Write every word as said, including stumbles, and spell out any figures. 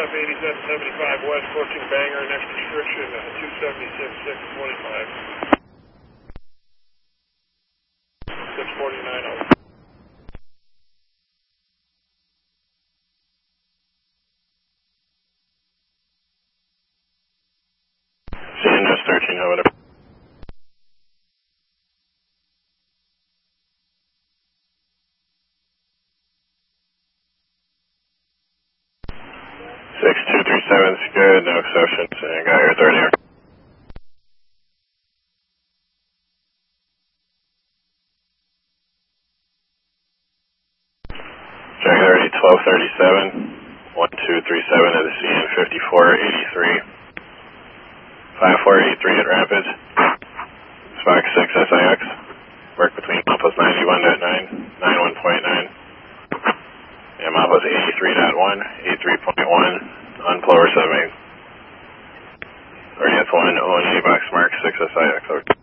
F eighty-seven seventy-five West, approaching Bangor, next restriction, uh, two seventy-six, six twenty-five. six forty-nine over. C N S thirteen, over there. six two three seven is good, no exceptions, and got your authority here. Check authority twelve thirty-seven, one two three seven at the C N fifty-four eighty-three, five four eight three at Rapids, Spock six S I X, work between Mapas ninety-one point nine, ninety-one point nine, and Mapas eighty-three point one, eighty-three point one, on Plover seven eight. Already that's one, O and A box mark six S I X.